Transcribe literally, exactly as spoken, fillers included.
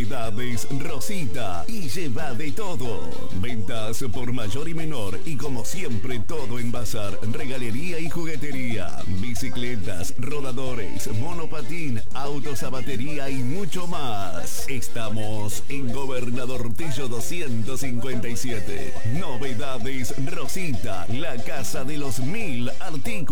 Novedades Rosita y lleva de todo. Ventas por mayor y menor y como siempre todo en bazar, regalería y juguetería. Bicicletas, rodadores, monopatín, autos a batería y mucho más. Estamos en Gobernador Tillo doscientos cincuenta y siete. Novedades Rosita, la casa de los mil artículos.